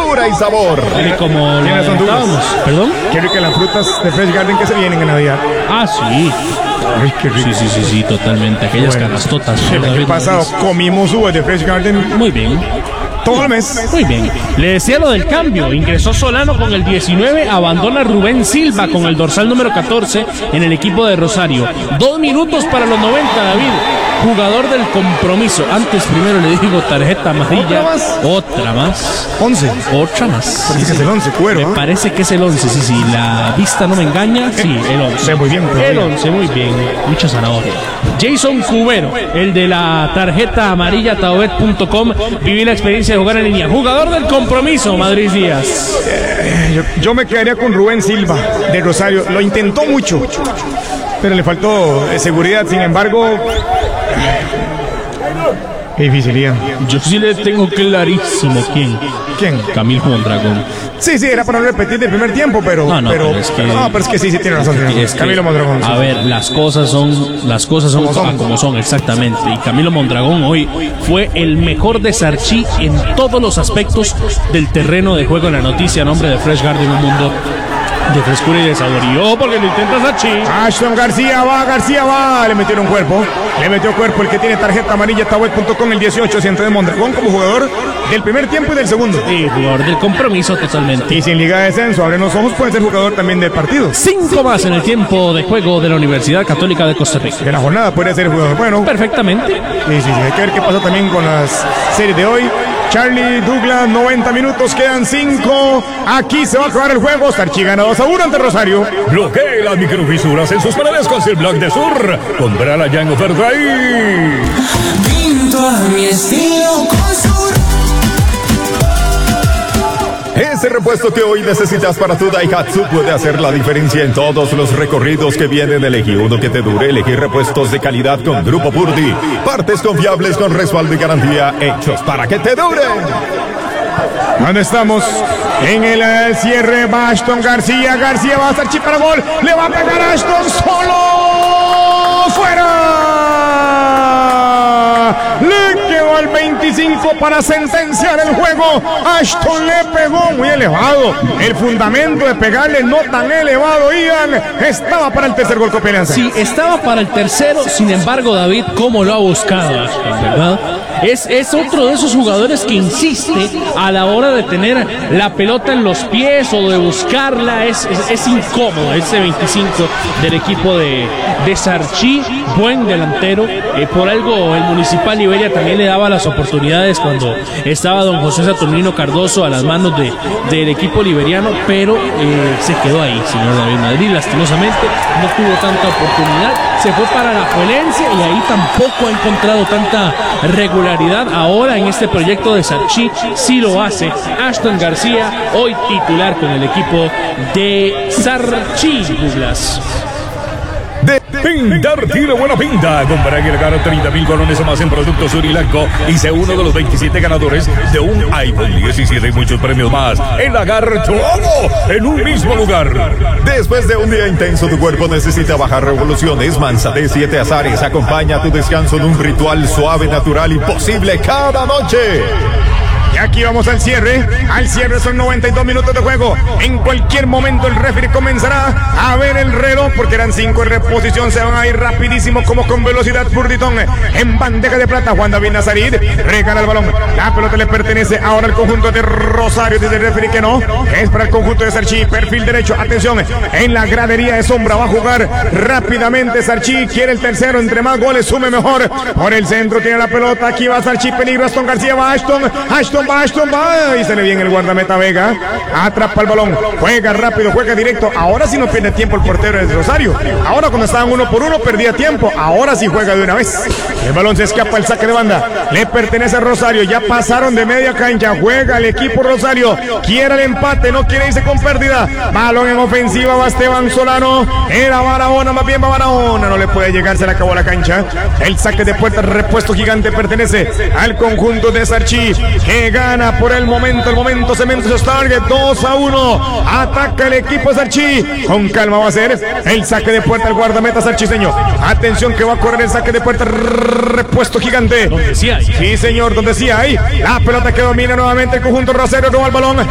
frescura y sabor. Como lo comentábamos. ¿Perdón? Qué rico las frutas de Fresh Garden que se vienen en Navidad. Ah, sí. Ay, qué rico. Sí, totalmente. Aquellas canastotas. El año pasado comimos uvas de Fresh Garden. Muy bien. Todo el mes. Muy bien. Le decía lo del cambio. Ingresó Solano con el 19, abandona Rubén Silva con el dorsal número 14 en el equipo de Rosario. 2 minutos para los 90, David. Jugador del compromiso. Antes primero le digo tarjeta amarilla. ¿Otra más? 11. Otra más. Parece que es el 11, cuero. Me parece que es el 11, sí. La vista no me engaña. Sí, el 11. Muy bien. El 11, muy bien. Mucha zanahoria. Jason Cubero, el de la tarjeta amarilla, taobet.com. Viví la experiencia de jugar en línea. Jugador del compromiso, Madrid Díaz. Yo me quedaría con Rubén Silva de Rosario. Lo intentó mucho, pero le faltó seguridad. Sin embargo, es difícil. Yo sí le tengo clarísimo quién. Camilo Mondragón. Sí, era para no repetir del primer tiempo, pero pero es que sí tiene razón. Camilo Mondragón. A ver, las cosas son como son, exactamente. Y Camilo Mondragón hoy fue el mejor de Sarchí en todos los aspectos del terreno de juego. En la noticia, a nombre de Fresh Garden, un mundo de frescura y de sabor. Y ojo, porque lo intenta Sarchí. Ashton García va. Le metieron cuerpo. El que tiene tarjeta amarilla, taobet.com, el 18, Centro de Mondragón, como jugador del primer tiempo y del segundo. Sí, jugador del compromiso totalmente. Y sin liga de descenso, abren los ojos, puede ser jugador también del partido. 5 más en el tiempo de juego de la Universidad Católica de Costa Rica. De la jornada puede ser jugador. Bueno, perfectamente. Sí, hay que ver qué pasa también con las series de hoy. Charlie Douglas, 90 minutos, quedan 5. Aquí se va a acabar el juego. Sarchí gana 2-1 ante Rosario. Bloquee las microfisuras en sus paredes con Silblack de Sur. Comprala ya en oferta ahí. Pinto a mi estilo con Sur. Ese repuesto que hoy necesitas para tu Daihatsu puede hacer la diferencia en todos los recorridos que vienen. Elegí uno que te dure. Elegí repuestos de calidad con Grupo Purdy. Partes confiables con respaldo y garantía, hechos para que te duren. ¿Dónde estamos? En el cierre va Ashton García. García va a Sarchí para gol. Le va a pegar a Ashton solo. ¡Fuera! Le quedó al 25 para sentenciar el juego. Ashton le pegó muy elevado. El fundamento de pegarle no tan elevado, Ian. Estaba para el tercer gol Copelanza. Sí, estaba para el tercero. Sin embargo, David, ¿cómo lo ha buscado Ashton, verdad? Es otro de esos jugadores que insiste a la hora de tener la pelota en los pies o de buscarla. Es incómodo ese 25 del equipo de Sarchí. Buen delantero. Por algo el Municipal Liberia también le daba las oportunidades cuando estaba don José Saturnino Cardoso a las manos del equipo liberiano, pero se quedó ahí, señor David Madrid. Lastimosamente no tuvo tanta oportunidad. Se fue para la Juelense y ahí tampoco ha encontrado tanta regularidad. Ahora en este proyecto de Sarchí sí lo hace. Ashton García, hoy titular con el equipo de Sarchí, Douglas. De Pintar tiene buena pinta. Compra y ganar 30,000 colones o más en productos Urilanco y sea uno de los 27 ganadores de un iPhone 17 y muchos premios más. El Lagar todo en un mismo lugar. Después de un día intenso, tu cuerpo necesita bajar revoluciones. Mansa de 7 azares acompaña tu descanso en un ritual suave, natural y posible cada noche. Y aquí vamos al cierre. Al cierre son 92 minutos de juego. En cualquier momento el referee comenzará a ver el reloj, porque eran 5 en reposición. Se van a ir rapidísimo como con velocidad. Purditón en bandeja de plata. Juan David Nazarid regala el balón. La pelota le pertenece ahora al conjunto de Rosario. Dice el referee que no, que es para el conjunto de Sarchí. Perfil derecho, atención, en la gradería de sombra va a jugar rápidamente Sarchí. Quiere el tercero, entre más goles sume mejor. Por el centro tiene la pelota. Aquí va Sarchí, peligro. Ashton García va Ashton va, y se le viene el guardameta Vega, atrapa el balón, juega rápido, juega directo. Ahora sí no pierde tiempo el portero de Rosario. Ahora cuando estaban 1-1 perdía tiempo. Ahora sí juega de una vez. El balón se escapa, el saque de banda le pertenece a Rosario. Ya pasaron de media cancha, juega el equipo Rosario, quiere el empate, no quiere irse con pérdida. Balón en ofensiva, va Esteban Solano, era Barahona, más bien va Barahona, no le puede llegar, se le acabó la cancha. El saque de puerta, repuesto gigante, pertenece al conjunto de Sarchí, que gana por el momento Cementos Stargate 2-1. Ataca el equipo Sarchí. Con calma va a ser el saque de puerta, el guardameta sarchiseño. Atención que va a correr el saque de puerta, repuesto gigante. Donde sí hay. Sí, señor, donde sí hay. La pelota que domina nuevamente el conjunto Rosario, roba el balón.